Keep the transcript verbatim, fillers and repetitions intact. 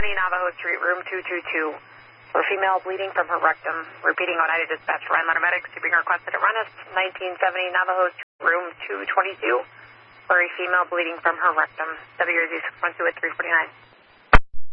seventy Navajo Street, room two two two. For a female bleeding from her rectum. Repeating Oneida dispatch for Ryan Medics to being requested at Rennes, nineteen seventy Navajo Street, room two twenty-two. For a female bleeding from her rectum. W Z six one two eight three four nine.